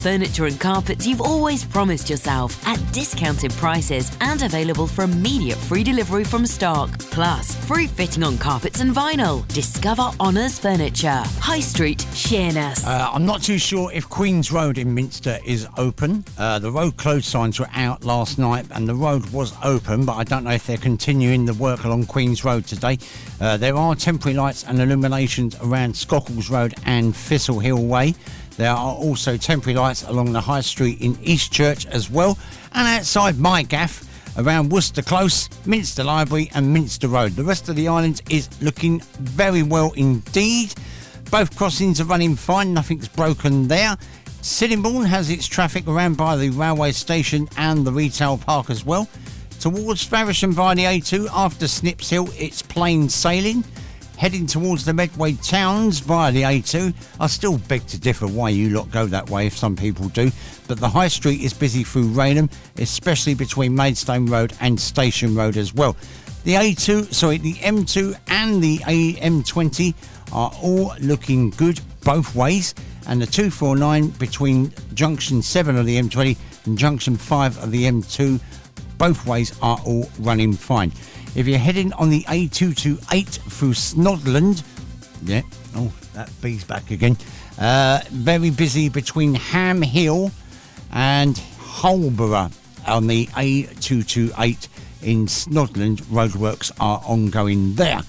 Furniture and carpets you've always promised yourself at discounted prices and available for immediate free delivery from stock. Plus, free fitting on carpets and vinyl. Discover Honours Furniture. High Street, Sheerness. I'm not too sure if Queen's Road in Minster is open. The road closed signs were out last night and the road was open, but I don't know if they're continuing the work along Queen's Road today. There are temporary lights and illuminations around Scockles Road and Thistle Hill Way. There are also temporary lights along the High Street in Eastchurch as well, and outside my gaff around Worcester Close, Minster Library and Minster Road. The rest of the island is looking very well indeed. Both crossings are running fine, nothing's broken there. Sittingbourne has its traffic around by the railway station and the retail park as well. Towards Faversham via the A2 after Snips Hill, it's plain sailing. Heading towards the Medway towns via the A2. I still beg to differ why you lot go that way if some people do, but the High Street is busy through Raynham, especially between Maidstone Road and Station Road as well. The M2 and the M20 are all looking good both ways, and the 249 between junction 7 of the M20 and junction 5 of the M2, both ways are all running fine. If you're heading on the A228 through Snodland, that B's back again. Very busy between Ham Hill and Holborough on the A228 in Snodland. Roadworks are ongoing there.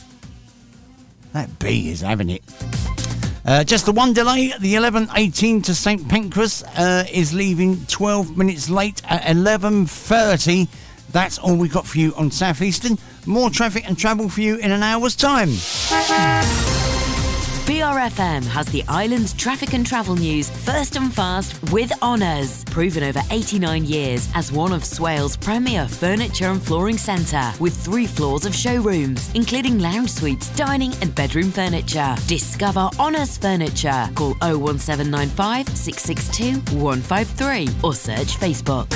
That B is having it. Just the one delay, the 1118 to St Pancras is leaving 12 minutes late at 11:30. That's all we got for you on South Eastern. More traffic and travel for you in an hour's time. BRFM has the island's traffic and travel news first and fast with Honours. Proven over 89 years as one of Swales' premier furniture and flooring centre with 3 floors of showrooms, including lounge suites, dining and bedroom furniture. Discover Honours Furniture. Call 01795 662 153 or search Facebook.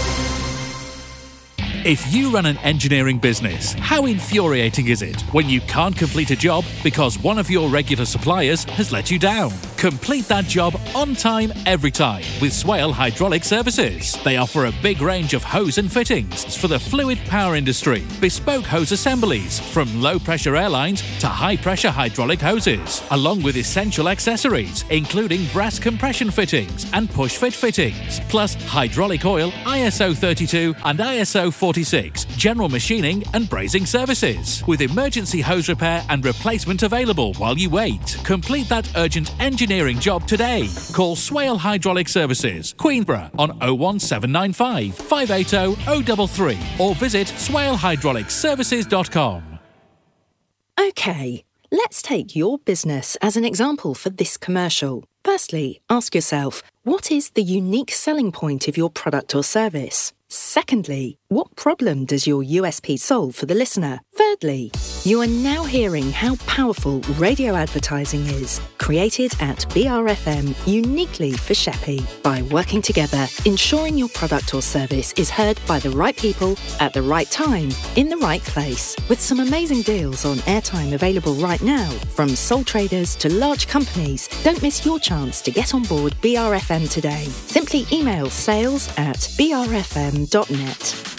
If you run an engineering business, how infuriating is it when you can't complete a job because one of your regular suppliers has let you down? Complete that job on time, every time with Swale Hydraulic Services. They offer a big range of hose and fittings for the fluid power industry, bespoke hose assemblies from low-pressure airlines to high-pressure hydraulic hoses, along with essential accessories, including brass compression fittings and push-fit fittings, plus hydraulic oil, ISO 32 and ISO 46, general machining and brazing services, with emergency hose repair and replacement available while you wait. Complete that urgent engineering job today. Call Swale Hydraulic Services, Queenborough on 01795 580 033 or visit swalehydraulicservices.com. OK, let's take your business as an example for this commercial. Firstly, ask yourself, what is the unique selling point of your product or service? Secondly, what problem does your USP solve for the listener? Thirdly, you are now hearing how powerful radio advertising is, created at BRFM uniquely for Sheppey. By working together, ensuring your product or service is heard by the right people at the right time, in the right place. With some amazing deals on airtime available right now, from sole traders to large companies, don't miss your chance to get on board BRFM today. Simply email sales@brfm.net.